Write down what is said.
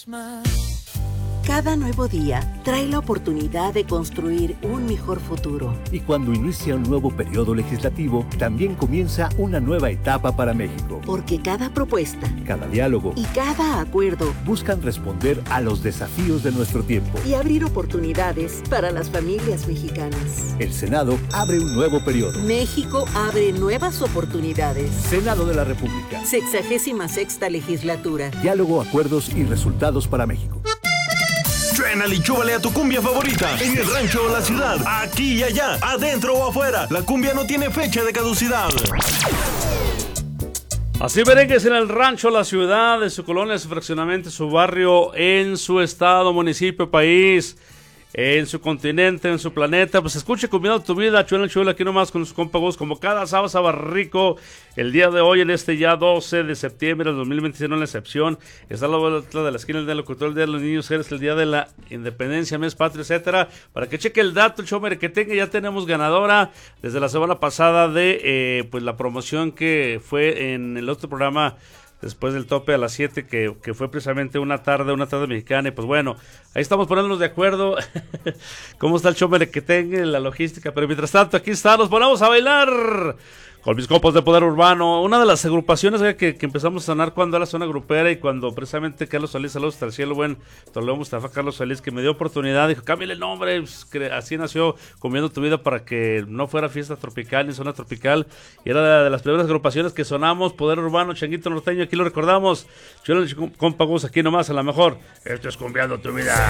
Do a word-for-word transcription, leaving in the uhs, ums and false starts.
Cada nuevo día trae la oportunidad de construir un mejor futuro. Y cuando inicia un nuevo periodo legislativo, también comienza una nueva etapa para México. Porque cada propuesta, cada diálogo y cada acuerdo buscan responder a los desafíos de nuestro tiempo y abrir oportunidades para las familias mexicanas. El Senado abre un nuevo periodo. México abre nuevas oportunidades. Senado de la República. Sexagésima sexta legislatura. Diálogo, acuerdos y resultados para México. Suénale y chúbale a tu cumbia favorita. En el rancho o la ciudad, aquí y allá, adentro o afuera. La cumbia no tiene fecha de caducidad. Así merengues en el rancho, la ciudad, en su colonia, en su fraccionamiento, en su barrio, en su estado, municipio, país, en su continente, en su planeta. Pues escuche Combinando tu Vida, Chuela Chuela, aquí nomás con sus compagos, como cada sábado, sábado rico. El día de hoy, en este ya doce de septiembre del dos mil veintiséis, no es la excepción. Está la vuelta de la esquina, el día del locutor, el día de los niños, es el día de la independencia, mes patrio, etcétera. Para que cheque el dato, el show que tenga, ya tenemos ganadora desde la semana pasada de eh, pues la promoción que fue en el otro programa después del tope a las siete, que, que fue precisamente una tarde, una tarde mexicana. Y pues bueno, ahí estamos poniéndonos de acuerdo. ¿Cómo está el show que tenga, la logística? Pero mientras tanto, aquí está, nos ponemos a bailar con mis compas de Poder Urbano. Una de las agrupaciones que, que empezamos a sonar cuando era zona grupera y cuando precisamente Carlos Solís, saludos hasta el cielo, buen Toledo Mustafa, Carlos Solís, que me dio oportunidad, dijo, cámbiale el nombre, pues, que así nació Combinando tu Vida, para que no fuera fiesta tropical ni zona tropical, y era de, de las primeras agrupaciones que sonamos, Poder Urbano, Changuito Norteño, aquí lo recordamos, yo compa Gus, aquí nomás, a la mejor, esto es Combinando tu Vida.